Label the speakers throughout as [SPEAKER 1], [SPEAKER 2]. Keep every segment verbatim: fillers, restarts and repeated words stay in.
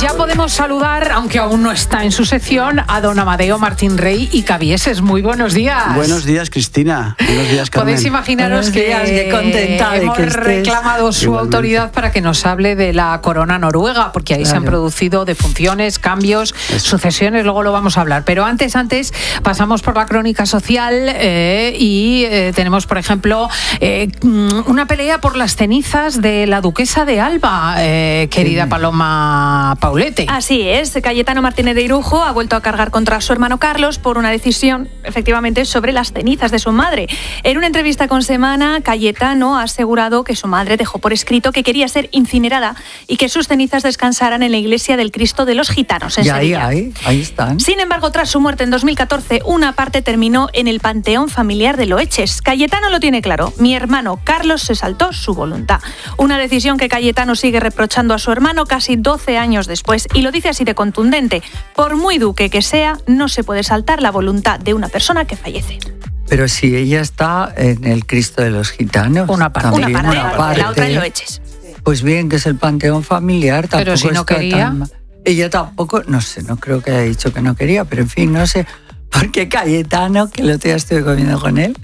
[SPEAKER 1] ya podemos saludar, aunque aún no está en su sección, a don Amadeo Martín Rey y Cabieses. Muy buenos días.
[SPEAKER 2] Buenos días, Cristina. Buenos días, Carmen.
[SPEAKER 1] Podéis imaginaros que,
[SPEAKER 3] días, qué contenta
[SPEAKER 1] hemos
[SPEAKER 3] de que estés.
[SPEAKER 1] reclamado su
[SPEAKER 2] Igualmente.
[SPEAKER 1] autoridad para que nos hable de la corona noruega, porque ahí
[SPEAKER 3] Claro.
[SPEAKER 1] se han producido defunciones, cambios,
[SPEAKER 2] Eso.
[SPEAKER 1] sucesiones, luego lo vamos a hablar. Pero antes, antes, pasamos por la crónica social eh, y eh, tenemos, por ejemplo, eh, una pelea por las cenizas de la duquesa de Alba, eh, querida
[SPEAKER 2] Sí.
[SPEAKER 1] Paloma Paulete.
[SPEAKER 4] Así es, Cayetano Martínez de Irujo ha vuelto a cargar contra su hermano Carlos por una decisión, efectivamente, sobre las cenizas de su madre. En una entrevista con Semana, Cayetano ha asegurado que su madre dejó por escrito que quería ser incinerada y que sus cenizas descansaran en la iglesia del Cristo de los Gitanos, en
[SPEAKER 3] Y ahí,
[SPEAKER 4] Sevilla.
[SPEAKER 3] ahí, ahí están.
[SPEAKER 4] Sin embargo, tras su muerte en dos mil catorce, una parte terminó en el panteón familiar de Loeches. Cayetano lo tiene claro, mi hermano Carlos se saltó su voluntad. Una decisión que Cayetano sigue reprochando a su hermano casi doce años después, y lo dice así de contundente: por muy duque que sea, no se puede saltar la voluntad de una persona que fallece.
[SPEAKER 3] Pero si ella está en el Cristo de los Gitanos.
[SPEAKER 1] Una parte.
[SPEAKER 3] también,
[SPEAKER 4] Una parte,
[SPEAKER 3] una
[SPEAKER 4] la
[SPEAKER 3] parte.
[SPEAKER 4] otra en Loeches.
[SPEAKER 3] Pues bien, que es el panteón familiar. Tampoco
[SPEAKER 1] Pero si no
[SPEAKER 3] está
[SPEAKER 1] quería.
[SPEAKER 3] tan mal. Ella tampoco, no sé, no creo que haya dicho que no quería, pero en fin, no sé. Porque Cayetano, que el otro día estuve comiendo con él,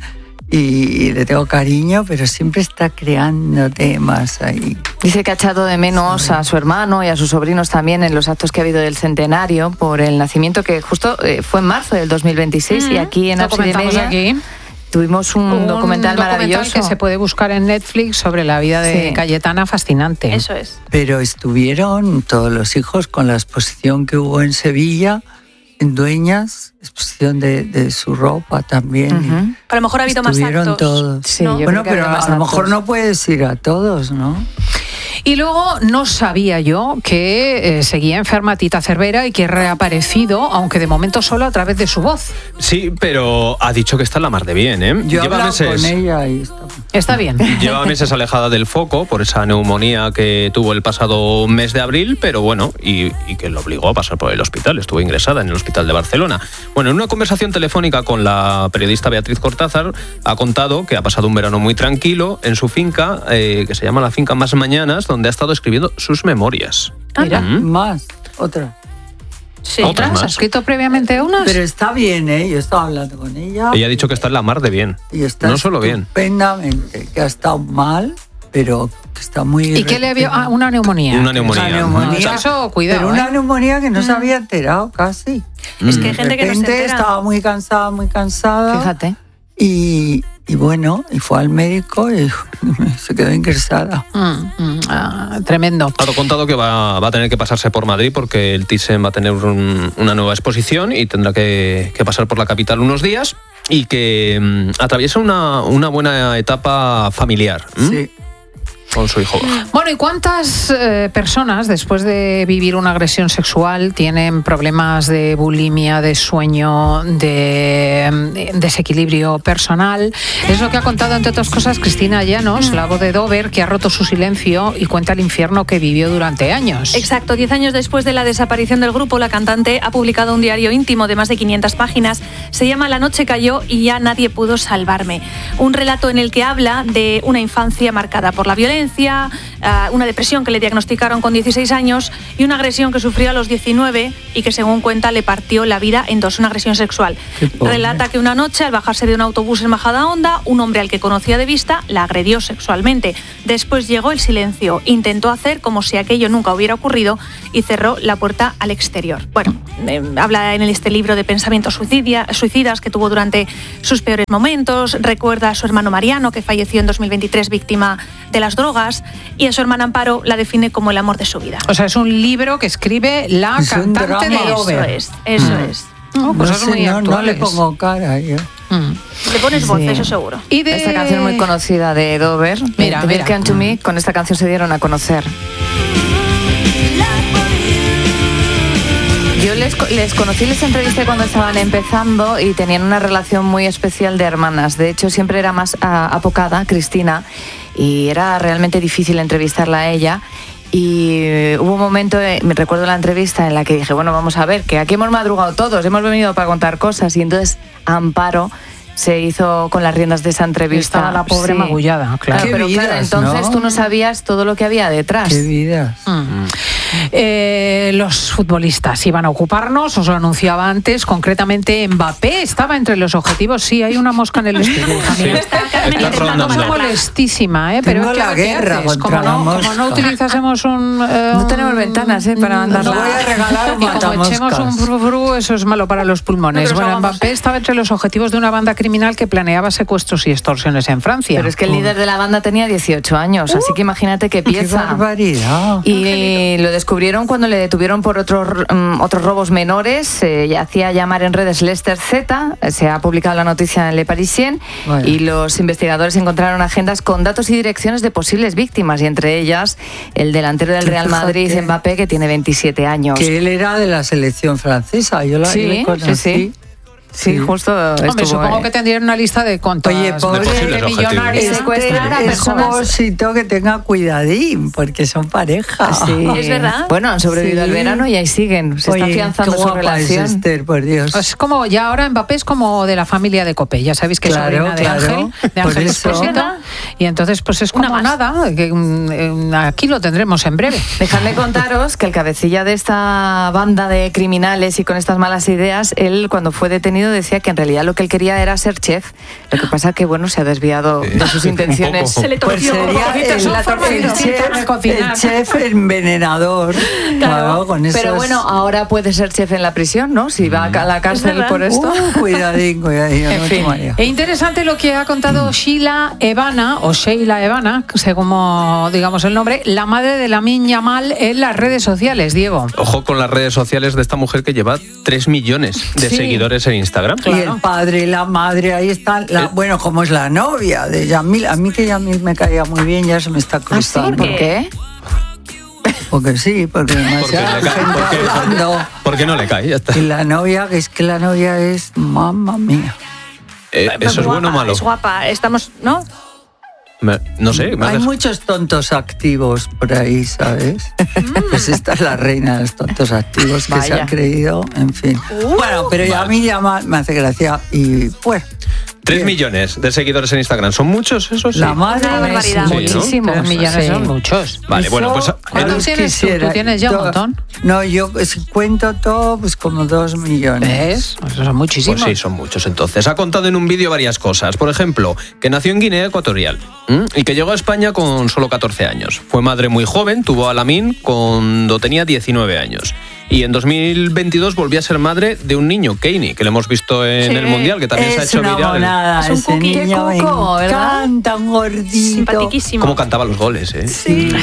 [SPEAKER 3] y, y le tengo cariño, pero siempre está creando temas ahí.
[SPEAKER 5] Dice que ha echado de menos a su hermano y a sus sobrinos también en los actos que ha habido del centenario por el nacimiento, que justo eh, fue en marzo del dos mil veintiséis,
[SPEAKER 4] Mm,
[SPEAKER 5] y aquí en
[SPEAKER 1] Lo
[SPEAKER 5] Ábside
[SPEAKER 1] comentamos
[SPEAKER 5] Media
[SPEAKER 1] aquí.
[SPEAKER 5] tuvimos un,
[SPEAKER 1] Un
[SPEAKER 5] documental maravilloso.
[SPEAKER 1] que se puede buscar en Netflix sobre la vida de
[SPEAKER 5] Sí.
[SPEAKER 1] Cayetana, fascinante.
[SPEAKER 4] Eso es.
[SPEAKER 3] Pero estuvieron todos los hijos con la exposición que hubo en Sevilla, en Dueñas, exposición de, de su ropa también.
[SPEAKER 5] Ujú.
[SPEAKER 4] A lo mejor ha habido más
[SPEAKER 3] Estuvieron
[SPEAKER 4] actos.
[SPEAKER 3] todos.
[SPEAKER 5] Sí,
[SPEAKER 4] ¿no?
[SPEAKER 5] yo
[SPEAKER 3] Bueno,
[SPEAKER 5] creo que
[SPEAKER 3] pero
[SPEAKER 5] había más
[SPEAKER 3] a lo mejor
[SPEAKER 5] actos.
[SPEAKER 3] no puedes ir a todos, ¿no?
[SPEAKER 1] Y luego no sabía yo que eh, seguía enferma Tita Cervera y que ha reaparecido, aunque de momento solo a través de su voz.
[SPEAKER 6] Sí, pero ha dicho que está en la mar de bien, ¿eh?
[SPEAKER 3] Yo he
[SPEAKER 6] Lleva
[SPEAKER 3] hablado
[SPEAKER 6] meses,
[SPEAKER 3] con ella y está...
[SPEAKER 1] Está bien.
[SPEAKER 6] lleva meses alejada del foco por esa neumonía que tuvo el pasado mes de abril, pero bueno, y, y que lo obligó a pasar por el hospital. Estuvo ingresada en el hospital de Barcelona. Bueno, en una conversación telefónica con la periodista Beatriz Cortázar, ha contado que ha pasado un verano muy tranquilo en su finca, eh, que se llama la finca Más Mañanas, donde ha estado escribiendo sus memorias.
[SPEAKER 1] Mira.
[SPEAKER 6] Mm.
[SPEAKER 3] Más, otra.
[SPEAKER 4] Sí.
[SPEAKER 6] Otras
[SPEAKER 1] ¿Otras?
[SPEAKER 6] más.
[SPEAKER 1] ¿Has escrito previamente unas?
[SPEAKER 3] Pero está bien, ¿eh? Yo estaba hablando con ella.
[SPEAKER 6] Ella ha dicho que está en la mar de bien.
[SPEAKER 3] Y está
[SPEAKER 6] No solo bien.
[SPEAKER 3] estupendamente, que ha estado mal, pero que está muy...
[SPEAKER 1] ¿Y qué le había? Ah, una neumonía.
[SPEAKER 6] Una neumonía.
[SPEAKER 3] Una neumonía.
[SPEAKER 1] Ah, eso, cuidado.
[SPEAKER 3] Pero una
[SPEAKER 1] ¿eh?
[SPEAKER 3] neumonía que no se había enterado casi.
[SPEAKER 4] Es que hay
[SPEAKER 3] De
[SPEAKER 4] gente que no se
[SPEAKER 3] repente
[SPEAKER 4] entera.
[SPEAKER 3] estaba muy cansada, muy cansada.
[SPEAKER 5] Fíjate.
[SPEAKER 3] Y, y bueno, y fue al médico y se quedó ingresada.
[SPEAKER 1] Mm, mm, ah, tremendo.
[SPEAKER 6] Ha contado que va, va a tener que pasarse por Madrid porque el Thyssen va a tener un- una nueva exposición y tendrá que, que pasar por la capital unos días y que mm, atraviesa una, una buena etapa familiar. ¿m?
[SPEAKER 3] Sí.
[SPEAKER 6] Con su hijo.
[SPEAKER 1] Bueno, ¿y cuántas eh, personas después de vivir una agresión sexual tienen problemas de bulimia, de sueño, de eh, desequilibrio personal? Es lo que ha contado, entre otras cosas, Cristina Llanos, la voz de Dover, que ha roto su silencio y cuenta el infierno que vivió durante años.
[SPEAKER 4] Exacto, diez años después de la desaparición del grupo, la cantante ha publicado un diario íntimo de más de quinientas páginas. Se llama La noche cayó y ya nadie pudo salvarme. Un relato en el que habla de una infancia marcada por la violencia, una depresión que le diagnosticaron con dieciséis años y una agresión que sufrió a los diecinueve y que, según cuenta, le partió la vida en dos, una agresión sexual.
[SPEAKER 3] Qué pobre.
[SPEAKER 4] Relata que una noche, al bajarse de un autobús en Majadahonda, un hombre al que conocía de vista la agredió sexualmente. Después llegó el silencio, intentó hacer como si aquello nunca hubiera ocurrido y cerró la puerta al exterior. Bueno, eh, habla en este libro de pensamientos suicidia, suicidas que tuvo durante sus peores momentos, recuerda a su hermano Mariano, que falleció en dos mil veintitrés víctima de las drogas, y a su hermana Amparo la define como el amor de su vida.
[SPEAKER 1] O sea, es un libro que escribe la
[SPEAKER 3] Es un
[SPEAKER 1] cantante
[SPEAKER 3] drama.
[SPEAKER 1] de
[SPEAKER 4] Eso
[SPEAKER 1] Dover.
[SPEAKER 4] es, eso
[SPEAKER 1] Mm.
[SPEAKER 4] es.
[SPEAKER 1] Oh, pues
[SPEAKER 3] no,
[SPEAKER 1] es
[SPEAKER 3] sé,
[SPEAKER 1] muy
[SPEAKER 3] no, no le
[SPEAKER 1] actuales.
[SPEAKER 3] pongo cara yo.
[SPEAKER 1] Mm.
[SPEAKER 4] Le pones voz,
[SPEAKER 5] Sí.
[SPEAKER 4] eso seguro.
[SPEAKER 1] Y de...
[SPEAKER 5] Esta canción muy conocida de Dover,
[SPEAKER 1] Mira,
[SPEAKER 5] de
[SPEAKER 1] mira.
[SPEAKER 5] Welcome to Me, con esta canción se dieron a conocer. Yo les, les conocí, les entrevisté cuando estaban empezando y tenían una relación muy especial de hermanas. De hecho, siempre era más ah, apocada, Cristina, y era realmente difícil entrevistarla a ella. Y eh, hubo un momento, eh, me recuerdo la entrevista en la que dije, bueno, vamos a ver, que aquí hemos madrugado todos, hemos venido para contar cosas. Y entonces Amparo se hizo con las riendas de esa entrevista.
[SPEAKER 1] Estaba la pobre
[SPEAKER 5] Sí.
[SPEAKER 1] magullada, claro.
[SPEAKER 3] Qué
[SPEAKER 5] Pero claro,
[SPEAKER 3] vidas,
[SPEAKER 5] entonces
[SPEAKER 3] ¿no?
[SPEAKER 5] tú no sabías todo lo que había detrás.
[SPEAKER 3] Qué vidas.
[SPEAKER 1] Mm. Eh, eh, los futbolistas iban a ocuparnos, os lo anunciaba antes, concretamente Mbappé estaba entre los objetivos. Sí, hay una mosca en el estudio.
[SPEAKER 6] Sí, está rondando.
[SPEAKER 1] Es molestísima, ¿eh? Pero
[SPEAKER 3] Tengo
[SPEAKER 1] es que
[SPEAKER 3] la
[SPEAKER 1] lo que
[SPEAKER 3] guerra
[SPEAKER 1] haces,
[SPEAKER 3] contra
[SPEAKER 1] como
[SPEAKER 3] la
[SPEAKER 1] no,
[SPEAKER 3] mosca.
[SPEAKER 1] como no utilizásemos un... Eh,
[SPEAKER 5] No tenemos ventanas, ¿eh? Para
[SPEAKER 1] un-
[SPEAKER 5] mandarla.
[SPEAKER 3] Os voy a regalar un
[SPEAKER 1] y como
[SPEAKER 3] matamoscas.
[SPEAKER 1] echemos un frufru, eso es malo para los pulmones.
[SPEAKER 4] No, pero
[SPEAKER 1] Bueno,
[SPEAKER 4] vamos.
[SPEAKER 1] Mbappé estaba entre los objetivos de una banda criminal que planeaba secuestros y extorsiones en Francia.
[SPEAKER 5] Pero es que el líder de la banda tenía dieciocho años, así que imagínate qué
[SPEAKER 3] ¡Qué
[SPEAKER 5] pieza.
[SPEAKER 3] barbaridad!
[SPEAKER 5] Y lo descubrieron cuando le detuvieron por otros mm, otros robos menores. Eh, hacía llamar en redes Lester Z. eh, Se ha publicado la noticia en Le Parisien.
[SPEAKER 3] Bueno.
[SPEAKER 5] Y los investigadores encontraron agendas con datos y direcciones de posibles víctimas. Y entre ellas, el delantero del
[SPEAKER 3] Tú
[SPEAKER 5] Real
[SPEAKER 3] fíjate.
[SPEAKER 5] Madrid, Mbappé, que tiene veintisiete años.
[SPEAKER 3] Que él era de la selección francesa, yo la
[SPEAKER 5] Sí,
[SPEAKER 3] le
[SPEAKER 5] sí,
[SPEAKER 3] conocí.
[SPEAKER 5] sí. Sí,
[SPEAKER 3] Sí.
[SPEAKER 5] justo.
[SPEAKER 1] Hombre,
[SPEAKER 5] estuvo,
[SPEAKER 1] supongo
[SPEAKER 5] eh.
[SPEAKER 1] que tendrían una lista de cuántos
[SPEAKER 3] Oye, pobre-
[SPEAKER 6] De posibles
[SPEAKER 1] millonarios
[SPEAKER 5] objetivos. Secuestrar a
[SPEAKER 3] Es
[SPEAKER 5] personas.
[SPEAKER 3] Josito que tenga cuidadín, porque son pareja.
[SPEAKER 5] Sí.
[SPEAKER 4] Es verdad.
[SPEAKER 5] Bueno, han sobrevivido
[SPEAKER 3] Sí.
[SPEAKER 5] al verano y ahí siguen. Se está
[SPEAKER 3] Oye,
[SPEAKER 5] afianzando
[SPEAKER 3] qué
[SPEAKER 5] su
[SPEAKER 3] guapa
[SPEAKER 5] relación.
[SPEAKER 3] es Esther, por Dios.
[SPEAKER 1] Es como, ya ahora Mbappé es como de la familia de Copé, ya sabéis que es
[SPEAKER 3] Claro,
[SPEAKER 1] sobrina de
[SPEAKER 3] claro.
[SPEAKER 1] Ángel, de
[SPEAKER 3] Por
[SPEAKER 1] Ángel
[SPEAKER 3] eso.
[SPEAKER 1] Expósito, y entonces pues es
[SPEAKER 4] Una
[SPEAKER 1] como
[SPEAKER 4] más.
[SPEAKER 1] nada, que mm, aquí lo tendremos en breve.
[SPEAKER 5] Dejadme contaros que el cabecilla de esta banda de criminales y con estas malas ideas, él cuando fue detenido decía que en realidad lo que él quería era ser chef. Lo que pasa que bueno, se ha desviado de sus
[SPEAKER 6] un
[SPEAKER 5] intenciones.
[SPEAKER 6] poco.
[SPEAKER 4] Se le
[SPEAKER 3] Pues
[SPEAKER 4] torció.
[SPEAKER 3] sería
[SPEAKER 1] poquito,
[SPEAKER 3] el,
[SPEAKER 1] son formas
[SPEAKER 3] el
[SPEAKER 1] distintas de
[SPEAKER 3] chef,
[SPEAKER 1] cocinar.
[SPEAKER 3] el chef envenenador. Claro, con
[SPEAKER 5] Pero
[SPEAKER 3] esos-
[SPEAKER 5] bueno, ahora puede ser chef en la prisión, ¿no? Si va a la cárcel
[SPEAKER 4] verdad.
[SPEAKER 5] por esto.
[SPEAKER 3] Uh, cuidadín, cuidadín.
[SPEAKER 1] En
[SPEAKER 3] no
[SPEAKER 1] fin,
[SPEAKER 3] te mareas.
[SPEAKER 1] e interesante lo que ha contado Sheila Evana, o Sheila Evana, según digamos el nombre, la madre de Lamine Yamal en las redes sociales, Diego.
[SPEAKER 6] Ojo con las redes sociales de esta mujer que lleva tres millones de
[SPEAKER 1] Sí.
[SPEAKER 6] seguidores en Instagram.
[SPEAKER 3] Y el padre y la madre, ahí están. La-
[SPEAKER 6] Eh.
[SPEAKER 3] bueno, como es la novia de Yamil. A mí que Yamil me caía muy bien, ya se me está
[SPEAKER 5] ¿Ah, sí?
[SPEAKER 3] cruzando.
[SPEAKER 5] ¿Por qué?
[SPEAKER 3] Porque sí, porque
[SPEAKER 6] Porque
[SPEAKER 3] demasiada
[SPEAKER 6] le cae-
[SPEAKER 3] gente
[SPEAKER 6] porque-
[SPEAKER 3] hablando.
[SPEAKER 6] ¿Por qué no le cae? Ya está.
[SPEAKER 3] Y la novia, que es que la novia es mamma mía.
[SPEAKER 6] Eh, ¿Eso es bueno o
[SPEAKER 4] Guapa,
[SPEAKER 6] malo?
[SPEAKER 4] Es guapa. Estamos, ¿no?
[SPEAKER 6] Me- no sé. me
[SPEAKER 3] Hay
[SPEAKER 6] haces-
[SPEAKER 3] muchos tontos activos por ahí, ¿sabes? pues esta es la reina de los tontos activos que se
[SPEAKER 5] Vaya.
[SPEAKER 3] han creído, en fin. bueno, pero ya a mí ya ma- me hace gracia y pues
[SPEAKER 6] Tres
[SPEAKER 3] bien.
[SPEAKER 6] millones de seguidores en Instagram. ¿Son muchos esos?
[SPEAKER 3] la
[SPEAKER 6] Sí.
[SPEAKER 3] madre
[SPEAKER 4] Una barbaridad.
[SPEAKER 6] Sí, ¿no?
[SPEAKER 5] Muchísimos.
[SPEAKER 1] Tres millones
[SPEAKER 5] Sí.
[SPEAKER 1] son muchos.
[SPEAKER 6] Vale, bueno,
[SPEAKER 3] Eso,
[SPEAKER 6] pues...
[SPEAKER 1] ¿Cuántos
[SPEAKER 3] Dios
[SPEAKER 1] tienes tú?
[SPEAKER 3] quisiera.
[SPEAKER 1] ¿Tú tienes ya un
[SPEAKER 3] Dos.
[SPEAKER 1] montón?
[SPEAKER 3] No, yo si cuento todo, pues como dos millones.
[SPEAKER 1] ¿Ves? Esos son muchísimos.
[SPEAKER 6] Pues sí, son muchos entonces. Ha contado en un vídeo varias cosas. Por ejemplo, que nació en Guinea Ecuatorial, ¿m? y que llegó a España con solo catorce años. Fue madre muy joven, tuvo a Lamine cuando tenía diecinueve años. Y en dos mil veintidós volvió a ser madre de un niño, Keini, que lo hemos visto en
[SPEAKER 4] Sí.
[SPEAKER 6] el Mundial, que también se ha
[SPEAKER 3] Es
[SPEAKER 6] hecho
[SPEAKER 3] una
[SPEAKER 6] viral.
[SPEAKER 3] monada
[SPEAKER 4] Es un
[SPEAKER 3] ese
[SPEAKER 4] cookie.
[SPEAKER 3] niño,
[SPEAKER 5] Qué
[SPEAKER 3] me
[SPEAKER 5] cuco, ¿verdad?
[SPEAKER 3] encanta, un gordito.
[SPEAKER 4] Simpatiquísimo.
[SPEAKER 6] Cómo cantaba los goles, ¿eh?
[SPEAKER 4] Sí.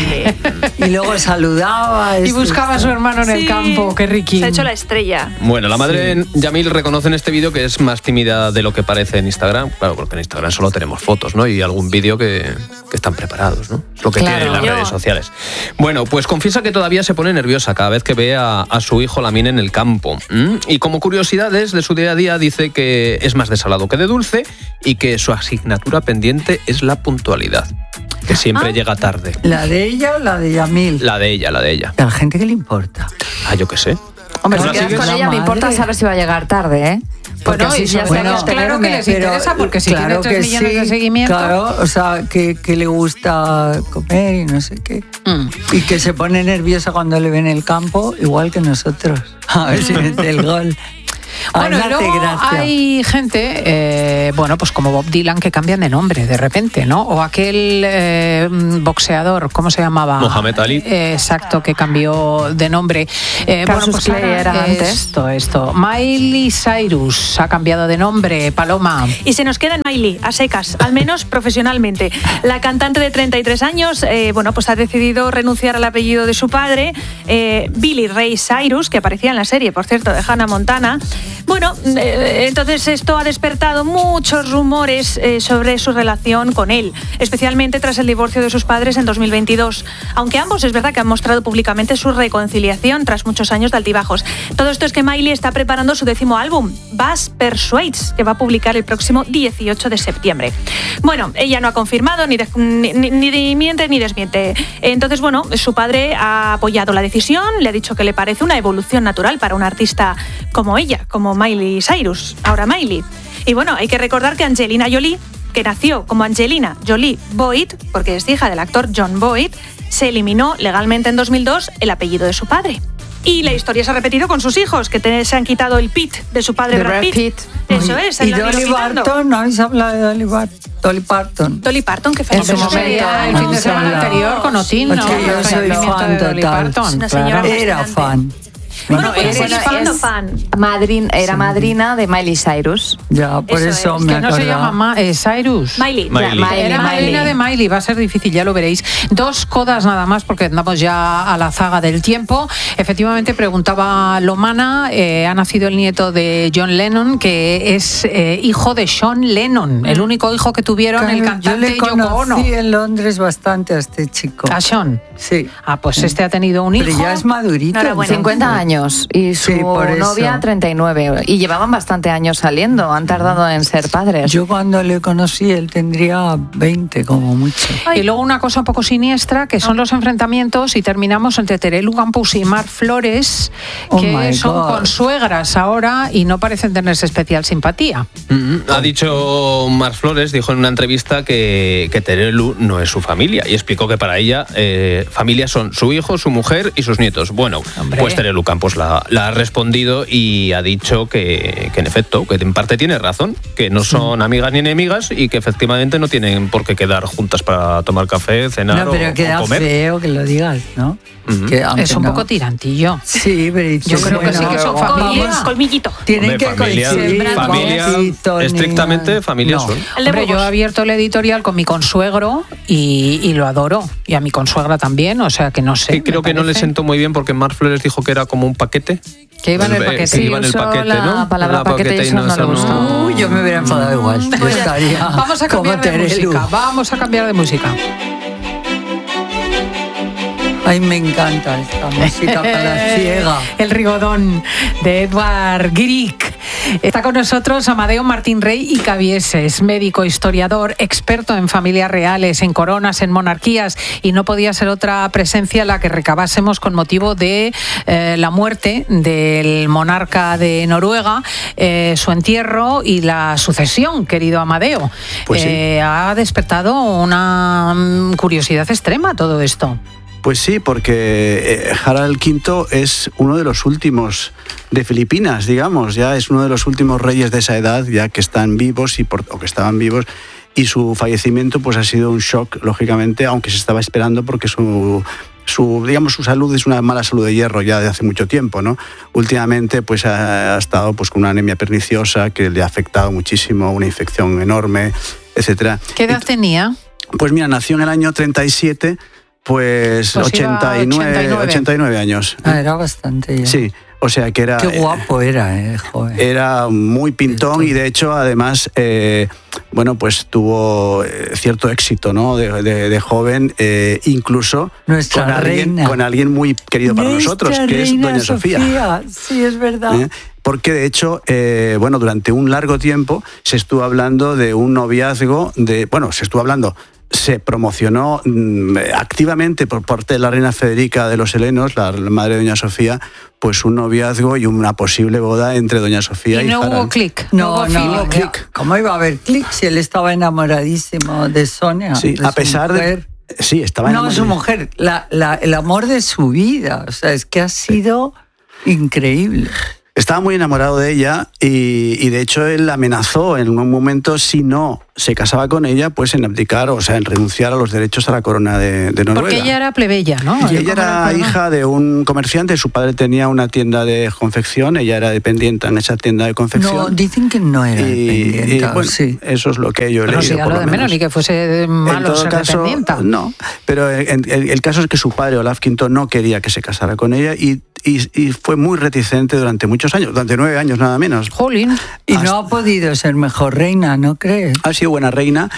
[SPEAKER 3] Y luego saludaba.
[SPEAKER 1] Y
[SPEAKER 3] es-
[SPEAKER 1] buscaba a su hermano en el
[SPEAKER 4] Sí.
[SPEAKER 1] campo, qué riquín.
[SPEAKER 4] Se ha hecho la estrella.
[SPEAKER 6] Bueno, la madre Yamil reconoce en este vídeo que es más tímida de lo que parece en Instagram. Claro, porque en Instagram solo tenemos fotos, ¿no? Y algún vídeo que, que están preparados, ¿no? Es lo que
[SPEAKER 1] Claro.
[SPEAKER 6] tienen las
[SPEAKER 4] Yo-
[SPEAKER 6] redes sociales. Bueno, pues confiesa que todavía se pone nerviosa cada vez que ve a, a su hijo Lamine en el campo. ¿m? Y como curiosidades de su día a día dice que es más de salado que de dulce y que su asignatura pendiente es la puntualidad. Que siempre
[SPEAKER 4] Ah.
[SPEAKER 6] llega tarde.
[SPEAKER 3] ¿La de ella o la de Yamil?
[SPEAKER 6] La de ella, la de ella.
[SPEAKER 3] A la gente que le importa.
[SPEAKER 6] Ah, yo qué sé.
[SPEAKER 5] Hombre,
[SPEAKER 6] ¿Tú
[SPEAKER 5] si
[SPEAKER 6] la
[SPEAKER 5] quedas
[SPEAKER 6] sigues?
[SPEAKER 5] con
[SPEAKER 3] La
[SPEAKER 5] ella, me importa
[SPEAKER 3] madre.
[SPEAKER 5] saber si va a llegar tarde, ¿eh? Porque
[SPEAKER 1] Bueno,
[SPEAKER 5] así
[SPEAKER 1] y
[SPEAKER 5] ya
[SPEAKER 1] sobre
[SPEAKER 5] sabes
[SPEAKER 1] todo, claro que
[SPEAKER 5] tenerme.
[SPEAKER 1] les interesa, porque si
[SPEAKER 3] claro
[SPEAKER 1] tiene tres
[SPEAKER 3] que
[SPEAKER 1] millones de
[SPEAKER 3] sí,
[SPEAKER 1] seguimiento.
[SPEAKER 3] Claro, o sea, que, que le gusta comer y no sé qué.
[SPEAKER 1] Mm.
[SPEAKER 3] Y que se pone nerviosa cuando le ve en el campo, igual que nosotros. A ver si mete el gol. Ay,
[SPEAKER 1] Bueno,
[SPEAKER 3] me
[SPEAKER 1] y
[SPEAKER 3] hace
[SPEAKER 1] luego
[SPEAKER 3] gracia.
[SPEAKER 1] hay gente, eh, bueno, pues como Bob Dylan, que cambian de nombre de repente, ¿no? O aquel eh, boxeador, ¿cómo se llamaba?
[SPEAKER 6] Mohamed Ali.
[SPEAKER 1] Eh, exacto, que cambió de nombre. Eh,
[SPEAKER 5] Cassius Clay
[SPEAKER 1] ahora
[SPEAKER 5] era antes.
[SPEAKER 1] Esto, esto. Miley Cyrus ha cambiado de nombre, Paloma.
[SPEAKER 4] Y se nos queda en Miley, a secas, al menos profesionalmente. La cantante de treinta y tres años, eh, bueno, pues ha decidido renunciar al apellido de su padre, eh, Billy Ray Cyrus, que aparecía en la serie, por cierto, de Hannah Montana. Bueno, eh, entonces esto ha despertado muchos rumores eh, sobre su relación con él, especialmente tras el divorcio de sus padres en dos mil veintidós. Aunque ambos es verdad que han mostrado públicamente su reconciliación tras muchos años de altibajos. Todo esto es que Miley está preparando su décimo álbum, Bass Persuades, que va a publicar el próximo dieciocho de septiembre. Bueno, ella no ha confirmado, ni, de- ni, ni- ni miente ni desmiente. Entonces, bueno, su padre ha apoyado la decisión, le ha dicho que le parece una evolución natural para una artista como ella, como Miley Cyrus, ahora Miley. Y bueno, hay que recordar que Angelina Jolie, que nació como Angelina Jolie Boyd, porque es hija del actor John Boyd, se eliminó legalmente en dos mil dos el apellido de su padre. Y la historia se ha repetido con sus hijos, que te, se han quitado el Pit de su padre
[SPEAKER 5] De
[SPEAKER 4] Brad
[SPEAKER 5] Brad
[SPEAKER 4] Pitt.
[SPEAKER 5] Pitt.
[SPEAKER 4] Eso
[SPEAKER 3] Oye,
[SPEAKER 4] es.
[SPEAKER 3] ¿Y
[SPEAKER 4] él lo ha ido
[SPEAKER 3] Dolly
[SPEAKER 4] quitando.
[SPEAKER 3] Parton? ¿No habéis hablado de Dolly, Bar- Dolly Parton?
[SPEAKER 4] Dolly Parton, que
[SPEAKER 1] En
[SPEAKER 4] falleció
[SPEAKER 1] su momento,
[SPEAKER 4] hace
[SPEAKER 1] el fin de
[SPEAKER 3] no,
[SPEAKER 1] semana
[SPEAKER 3] no.
[SPEAKER 1] anterior con Otín,
[SPEAKER 3] Es
[SPEAKER 1] ¿no?
[SPEAKER 3] que yo
[SPEAKER 1] El
[SPEAKER 3] soy
[SPEAKER 1] fallecimiento
[SPEAKER 3] fan
[SPEAKER 1] de Dolly
[SPEAKER 3] total.
[SPEAKER 1] Parton,
[SPEAKER 4] Es una señora
[SPEAKER 1] claro.
[SPEAKER 3] Era
[SPEAKER 4] fascinante.
[SPEAKER 3] fan.
[SPEAKER 4] Bueno, pues
[SPEAKER 5] Bueno,
[SPEAKER 4] seguís siendo
[SPEAKER 5] es
[SPEAKER 4] fan.
[SPEAKER 5] madrin- era madrina de Miley Cyrus.
[SPEAKER 3] Ya, por
[SPEAKER 4] Eso
[SPEAKER 3] eso,
[SPEAKER 4] es,
[SPEAKER 3] me
[SPEAKER 1] Que no se
[SPEAKER 3] acordaba.
[SPEAKER 1] llama Ma- eh, Cyrus.
[SPEAKER 4] Miley.
[SPEAKER 6] Miley.
[SPEAKER 5] Ya,
[SPEAKER 1] Era madrina de Miley, va a ser difícil, ya lo veréis. Dos codas nada más, porque andamos ya a la zaga del tiempo. Efectivamente, preguntaba Lomana, eh, ha nacido el nieto de John Lennon, que es eh, hijo de Sean Lennon, el único hijo que tuvieron el
[SPEAKER 3] Claro, yo
[SPEAKER 1] cantante
[SPEAKER 3] le
[SPEAKER 1] Yoko Ono.
[SPEAKER 3] conocí en Londres bastante a este chico.
[SPEAKER 1] A Sean.
[SPEAKER 3] Sí.
[SPEAKER 1] Ah, pues este ha tenido un
[SPEAKER 3] Pero
[SPEAKER 1] hijo.
[SPEAKER 3] ya es madurito.
[SPEAKER 4] Enhorabuena.
[SPEAKER 5] cincuenta años y su
[SPEAKER 3] Sí, por eso.
[SPEAKER 5] novia treinta y nueve. Y llevaban bastante años saliendo, han tardado en ser padres.
[SPEAKER 3] Yo cuando le conocí, él tendría veinte como mucho.
[SPEAKER 1] Y luego una cosa un poco siniestra, que son los enfrentamientos, y terminamos entre Terelu Campos y Mar Flores,
[SPEAKER 3] Oh
[SPEAKER 1] que
[SPEAKER 3] my
[SPEAKER 1] son
[SPEAKER 3] God.
[SPEAKER 1] consuegras ahora y no parecen tenerse especial simpatía.
[SPEAKER 6] Mm, Ha dicho Mar Flores, dijo en una entrevista que, que Terelu no es su familia y explicó que para ella eh, familia son su hijo, su mujer y sus nietos. Bueno,
[SPEAKER 1] Hombre.
[SPEAKER 6] pues Terelu Campos la, la ha respondido y ha dicho que, que en efecto, que en parte tiene razón, que no son amigas ni enemigas y que efectivamente no tienen por qué quedar juntas para tomar café, cenar
[SPEAKER 3] No,
[SPEAKER 6] o,
[SPEAKER 3] pero
[SPEAKER 6] o
[SPEAKER 3] queda
[SPEAKER 6] comer.
[SPEAKER 3] feo que lo digas, ¿no?
[SPEAKER 6] Ujú.
[SPEAKER 3] Que aunque
[SPEAKER 1] Es un
[SPEAKER 3] no-
[SPEAKER 1] poco tirantillo.
[SPEAKER 3] Sí, pero dices,
[SPEAKER 1] Yo creo que sí que son
[SPEAKER 3] bueno,
[SPEAKER 1] familia.
[SPEAKER 3] vamos,
[SPEAKER 4] Colmillito.
[SPEAKER 3] Tienen
[SPEAKER 6] Hombre,
[SPEAKER 3] que
[SPEAKER 6] familia,
[SPEAKER 3] coincidir.
[SPEAKER 6] familia,
[SPEAKER 3] Juancito,
[SPEAKER 6] estrictamente
[SPEAKER 3] ni-
[SPEAKER 6] familia
[SPEAKER 3] no.
[SPEAKER 6] son.
[SPEAKER 4] El de
[SPEAKER 1] Hombre, yo
[SPEAKER 4] huevos.
[SPEAKER 1] he abierto el editorial con mi consuegro y, y lo adoro. Y a mi consuegra también, o sea que no sé.
[SPEAKER 6] Sí, creo
[SPEAKER 1] me
[SPEAKER 6] que no le
[SPEAKER 1] parece
[SPEAKER 6] sentó muy bien porque Mar Flores dijo que era como un paquete.
[SPEAKER 1] Que iba en el
[SPEAKER 6] Eh,
[SPEAKER 1] paquete.
[SPEAKER 6] que
[SPEAKER 5] Sí,
[SPEAKER 6] iba en el
[SPEAKER 5] usó
[SPEAKER 6] paquete,
[SPEAKER 5] la
[SPEAKER 6] ¿no?
[SPEAKER 5] palabra
[SPEAKER 6] La
[SPEAKER 5] paquete y eso no le
[SPEAKER 6] esa
[SPEAKER 5] gustó.
[SPEAKER 3] Uy, yo me hubiera enfadado igual. Yo
[SPEAKER 1] Pues ya,
[SPEAKER 3] estaría
[SPEAKER 1] vamos a
[SPEAKER 3] como
[SPEAKER 1] cambiar de
[SPEAKER 3] Terelu.
[SPEAKER 1] música. Vamos a cambiar de música.
[SPEAKER 3] Ay, me encanta esta música para ciega.
[SPEAKER 1] El rigodón de Edward Grieg. Está con nosotros Amadeo Martín Rey y Cabieses, médico, historiador, experto en familias reales, en coronas, en monarquías, y no podía ser otra presencia la que recabásemos con motivo de eh, la muerte del monarca de Noruega, eh, su entierro y la sucesión, querido Amadeo.
[SPEAKER 2] Pues sí.
[SPEAKER 1] Eh, ha despertado una mm, curiosidad extrema todo esto.
[SPEAKER 2] Pues sí, porque eh, Harald quinto es uno de los últimos de Filipinas, digamos, ya es uno de los últimos reyes de esa edad, ya que están vivos y por, o que estaban vivos, y su fallecimiento pues ha sido un shock, lógicamente, aunque se estaba esperando porque su su digamos su salud es una mala salud de hierro ya de hace mucho tiempo, ¿no? Últimamente pues ha, ha estado pues con una anemia perniciosa que le ha afectado muchísimo, una infección enorme, etcétera.
[SPEAKER 1] ¿Qué edad tenía?
[SPEAKER 2] Pues mira, nació en el año treinta y siete, pues,
[SPEAKER 1] Pues iba
[SPEAKER 2] ochenta y nueve,
[SPEAKER 1] ochenta y nueve.
[SPEAKER 2] ochenta y nueve años.
[SPEAKER 3] Ah, era bastante ya.
[SPEAKER 2] Sí, o sea que era...
[SPEAKER 3] Qué guapo era, eh, joven.
[SPEAKER 2] Era muy pintón y de hecho además, eh, bueno, pues tuvo eh, cierto éxito, ¿no? De, de- de joven, eh, incluso
[SPEAKER 3] Nuestra
[SPEAKER 2] con alguien,
[SPEAKER 3] reina.
[SPEAKER 2] con alguien muy querido para
[SPEAKER 3] Nuestra
[SPEAKER 2] nosotros, que es
[SPEAKER 3] reina
[SPEAKER 2] Doña Sofía.
[SPEAKER 3] Sí, es verdad.
[SPEAKER 2] ¿Eh? Porque de hecho, eh, bueno, durante un largo tiempo se estuvo hablando de un noviazgo, de, bueno, se estuvo hablando, se promocionó mm, activamente por parte de la reina Federica de los Helenos, la, la madre de Doña Sofía, pues un noviazgo y una posible boda entre Doña Sofía y,
[SPEAKER 1] Y no
[SPEAKER 2] Harald.
[SPEAKER 1] hubo clic.
[SPEAKER 3] No,
[SPEAKER 1] hubo
[SPEAKER 3] no,
[SPEAKER 1] feeling.
[SPEAKER 3] no.
[SPEAKER 2] clic.
[SPEAKER 3] ¿Cómo iba a haber clic si él estaba enamoradísimo de Sonia?
[SPEAKER 2] Sí,
[SPEAKER 3] de
[SPEAKER 2] a
[SPEAKER 3] su
[SPEAKER 2] pesar
[SPEAKER 3] mujer?
[SPEAKER 2] de... Sí, estaba
[SPEAKER 3] No,
[SPEAKER 2] enamorado.
[SPEAKER 3] su mujer, la, la- el amor de su vida. O sea, es que ha sido increíble.
[SPEAKER 2] Estaba muy enamorado de ella y, y de hecho él amenazó en un momento, si no se casaba con ella, pues en abdicar, o sea, en renunciar a los derechos a la corona de, de Noruega.
[SPEAKER 1] Porque ella era plebeya, ¿no?
[SPEAKER 2] Y ella era hija de un comerciante, su padre tenía una tienda de confección, ella era dependiente en esa tienda de confección.
[SPEAKER 3] No, dicen que no era
[SPEAKER 2] y, y,
[SPEAKER 3] dependiente.
[SPEAKER 2] bueno,
[SPEAKER 3] sí.
[SPEAKER 2] eso es lo que yo he
[SPEAKER 1] Pero
[SPEAKER 2] leído.
[SPEAKER 1] sí, a
[SPEAKER 2] por
[SPEAKER 1] lo de menos,
[SPEAKER 2] menos.
[SPEAKER 1] ni que fuese
[SPEAKER 2] En
[SPEAKER 1] malo
[SPEAKER 2] todo
[SPEAKER 1] ser
[SPEAKER 2] caso,
[SPEAKER 1] dependienta.
[SPEAKER 2] no, pero el, el- el caso es que su padre, Olaf quinto, no quería que se casara con ella y, y- y fue muy reticente durante muchos años, durante nueve años nada menos.
[SPEAKER 1] Jolín.
[SPEAKER 3] Y no ha podido ser mejor reina, ¿no crees?
[SPEAKER 2] Ha sido buena reina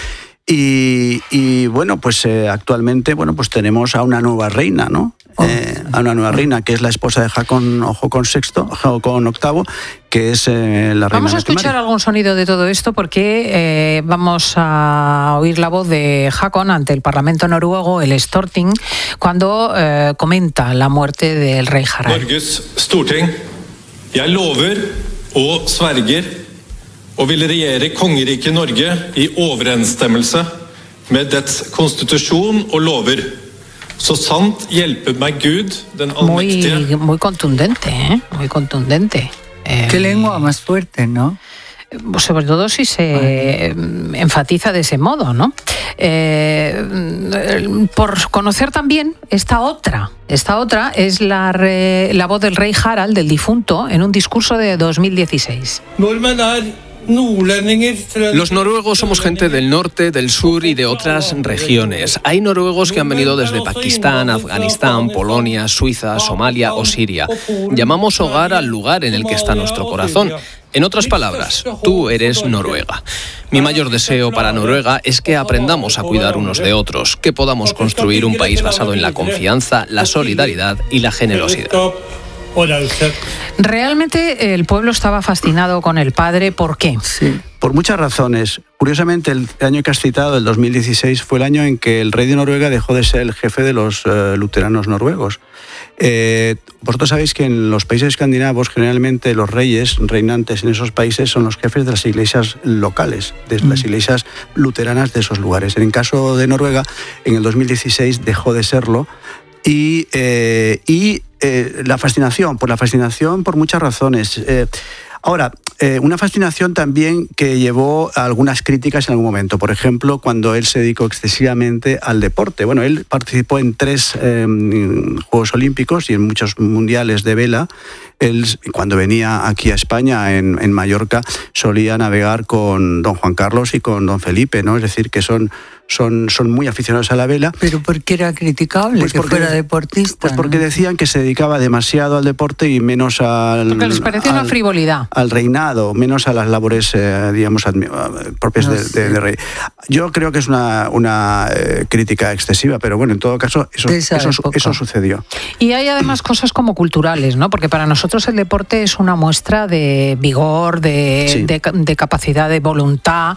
[SPEAKER 2] y, y, bueno, pues eh, actualmente bueno, pues tenemos a una nueva reina, ¿no?
[SPEAKER 3] Oh.
[SPEAKER 2] Eh, a una nueva reina que es la esposa de Jacón, Jacón sexto, Jacón octavo, que es eh, la reina.
[SPEAKER 1] Vamos a
[SPEAKER 2] de
[SPEAKER 1] escuchar
[SPEAKER 2] Timaria.
[SPEAKER 1] algún sonido de todo esto porque eh, vamos a oír la voz de Jacón ante el Parlamento noruego, el Storting, cuando eh, comenta la muerte del rey Harald.
[SPEAKER 7] Norges Storting, jeg lover og sverger å ville regjere kongeriket Norge i overensstemmelse med dets konstitusjon og lover, Så sant hjelpe meg Gud, den
[SPEAKER 1] Muy,
[SPEAKER 7] allmektige.
[SPEAKER 1] muy contundente, ¿eh? Muy contundente. Eh,
[SPEAKER 3] Qué lengua más fuerte, ¿no?
[SPEAKER 1] Sobre todo si se enfatiza de ese modo, ¿no? Eh, por conocer también esta otra, esta otra es la, re, la voz del rey Harald, del difunto, en un discurso de dos mil dieciséis.
[SPEAKER 6] Los noruegos somos gente del norte, del sur y de otras regiones. Hay noruegos que han venido desde Pakistán, Afganistán, Polonia, Suiza, Somalia o Siria. Llamamos hogar al lugar en el que está nuestro corazón. En otras palabras, tú eres Noruega. Mi mayor deseo para Noruega es que aprendamos a cuidar unos de otros, que podamos construir un país basado en la confianza, la solidaridad y la generosidad.
[SPEAKER 1] Realmente el pueblo estaba fascinado con el padre, ¿por qué?
[SPEAKER 3] Sí.
[SPEAKER 2] Por muchas razones. Curiosamente, el año que has citado, el dos mil dieciséis, fue el año en que el rey de Noruega dejó de ser el jefe de los eh, luteranos noruegos. Eh, vosotros sabéis que en los países escandinavos generalmente los reyes reinantes en esos países son los jefes de las iglesias locales, de las iglesias luteranas de esos lugares. En el caso de Noruega, en el dos mil dieciséis dejó de serlo y, eh, y eh, la fascinación, por la fascinación por muchas razones. Eh, Ahora, eh, una fascinación también que llevó a algunas críticas en algún momento. Por ejemplo, cuando él se dedicó excesivamente al deporte. Bueno, él participó en tres eh, Juegos Olímpicos y en muchos mundiales de vela. Él, cuando venía aquí a España, en, en Mallorca, solía navegar con don Juan Carlos y con don Felipe, ¿no? Es decir, que son... Son, son muy aficionados a la vela.
[SPEAKER 3] ¿Pero por qué era criticable
[SPEAKER 2] pues
[SPEAKER 3] que
[SPEAKER 2] porque,
[SPEAKER 3] fuera deportista?
[SPEAKER 2] Pues porque
[SPEAKER 3] ¿no?
[SPEAKER 2] decían que se dedicaba demasiado al deporte y menos al...
[SPEAKER 1] Porque les parecía
[SPEAKER 2] al,
[SPEAKER 1] una frivolidad.
[SPEAKER 2] Al reinado, menos a las labores, eh, digamos, admi- propias
[SPEAKER 3] No
[SPEAKER 2] de,
[SPEAKER 3] sé.
[SPEAKER 2] de, de rey. Yo creo que es una, una eh, crítica excesiva, pero bueno, en todo caso, eso,
[SPEAKER 3] De esa
[SPEAKER 2] eso,
[SPEAKER 3] época.
[SPEAKER 2] eso sucedió.
[SPEAKER 1] Y hay además cosas como culturales, ¿no? Porque para nosotros el deporte es una muestra de vigor, de,
[SPEAKER 2] Sí.
[SPEAKER 1] de, de capacidad, de voluntad,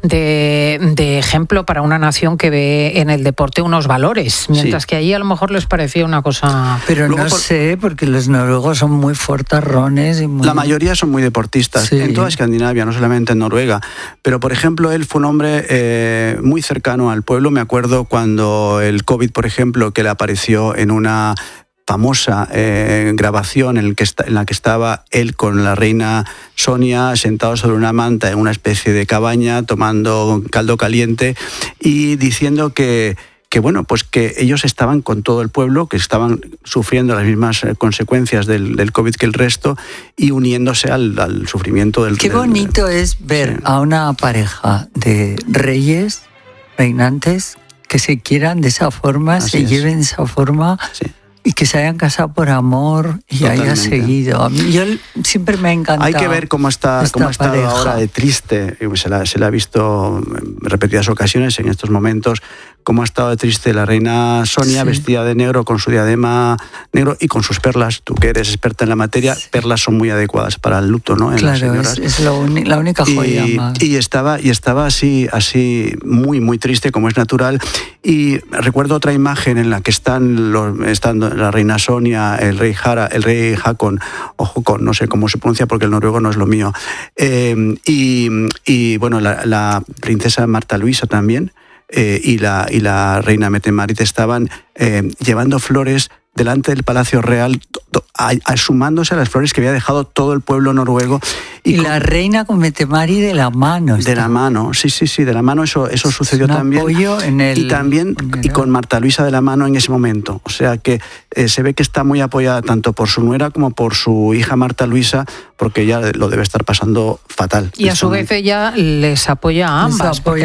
[SPEAKER 1] de, de ejemplo para una nación que ve en el deporte unos valores, mientras
[SPEAKER 2] Sí.
[SPEAKER 1] que allí a lo mejor les parecía una cosa...
[SPEAKER 3] Pero
[SPEAKER 2] Luego
[SPEAKER 3] no
[SPEAKER 2] por-
[SPEAKER 3] sé, porque los noruegos son muy fortarrones y muy...
[SPEAKER 2] La mayoría son muy deportistas,
[SPEAKER 3] Sí.
[SPEAKER 2] en toda Escandinavia, no solamente en Noruega. Pero, por ejemplo, él fue un hombre eh, muy cercano al pueblo. Me acuerdo cuando el COVID, por ejemplo, que le apareció en una famosa eh, grabación en, el que está, en la que estaba él con la reina Sonia sentados sobre una manta en una especie de cabaña tomando caldo caliente y diciendo que que bueno, pues que ellos estaban con todo el pueblo, que estaban sufriendo las mismas eh, consecuencias del, del COVID que el resto y uniéndose al, al sufrimiento del...
[SPEAKER 3] Qué
[SPEAKER 2] del-
[SPEAKER 3] bonito es ver
[SPEAKER 2] Sí.
[SPEAKER 3] a una pareja de reyes, reinantes, que se quieran de esa forma,
[SPEAKER 2] Así
[SPEAKER 3] se
[SPEAKER 2] es.
[SPEAKER 3] lleven de esa forma
[SPEAKER 2] Sí.
[SPEAKER 3] y que se hayan casado por amor y haya
[SPEAKER 2] Totalmente.
[SPEAKER 3] seguido. A mí yo siempre me ha encantado.
[SPEAKER 2] Hay que ver cómo está,
[SPEAKER 3] esta
[SPEAKER 2] cómo ha estado
[SPEAKER 3] pareja.
[SPEAKER 2] ahora de triste, se la, se la ha visto en repetidas ocasiones en estos momentos, cómo ha estado de triste la reina Sonia,
[SPEAKER 3] Sí.
[SPEAKER 2] vestida de negro, con su diadema negro y con sus perlas. Tú que eres experta en la materia,
[SPEAKER 3] Sí.
[SPEAKER 2] perlas son muy adecuadas para el luto, ¿no? En las
[SPEAKER 3] Claro,
[SPEAKER 2] señoras.
[SPEAKER 3] es, es lo uni- la única joya
[SPEAKER 2] y,
[SPEAKER 3] más.
[SPEAKER 2] y estaba y estaba así así muy muy triste, como es natural. Y recuerdo otra imagen en la que están los están la reina Sonia, el rey Jara, el rey Hakon o Håkon, no sé cómo se pronuncia porque el noruego no es lo mío, eh, y, y bueno, la, la princesa Marta Luisa también, eh, y la y la reina Mette-Marit estaban eh, llevando flores delante del Palacio Real, to- to- a- a- sumándose a las flores que había dejado todo el pueblo noruego.
[SPEAKER 3] Y,
[SPEAKER 2] con-
[SPEAKER 3] la reina con Mette-Marit de la mano.
[SPEAKER 2] de
[SPEAKER 3] está.
[SPEAKER 2] la mano, sí, sí, sí, de la mano, eso, eso sucedió
[SPEAKER 3] un
[SPEAKER 2] también.
[SPEAKER 3] apoyo en el-
[SPEAKER 2] y también
[SPEAKER 3] en el-
[SPEAKER 2] y con Marta Luisa de la mano en ese momento. O sea que eh, se ve que está muy apoyada tanto por su nuera como por su hija Marta Luisa, porque ella lo debe estar pasando fatal.
[SPEAKER 1] Y a su vez ella les apoya a
[SPEAKER 3] Les
[SPEAKER 1] ambas,
[SPEAKER 3] apoya
[SPEAKER 1] porque